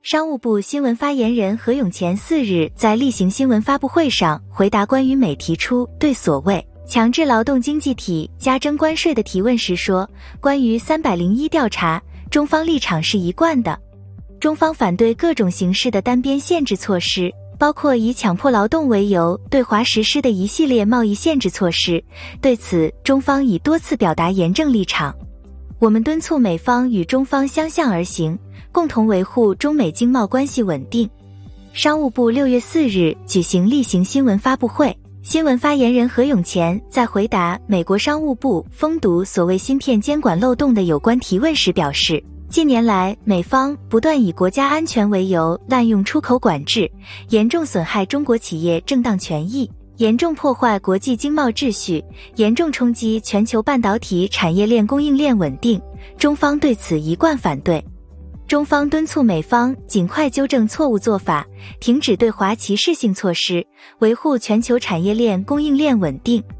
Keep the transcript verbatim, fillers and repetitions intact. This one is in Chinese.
商务部新闻发言人何永乾四日在例行新闻发布会上回答关于美提出对所谓强制劳动经济体加征关税的提问时说，关于三百零一调查，中方立场是一贯的。中方反对各种形式的单边限制措施，包括以强迫劳动为由对华实施的一系列贸易限制措施，对此中方已多次表达严正立场。我们敦促美方与中方相向而行，共同维护中美经贸关系稳定。商务部六月四日举行例行新闻发布会，新闻发言人何永乾在回答美国商务部封堵所谓芯片监管漏洞的有关提问时表示，近年来美方不断以国家安全为由滥用出口管制，严重损害中国企业正当权益，严重破坏国际经贸秩序，严重冲击全球半导体产业链供应链稳定，中方对此一贯反对。中方敦促美方尽快纠正错误做法，停止对华歧视性措施，维护全球产业链供应链稳定，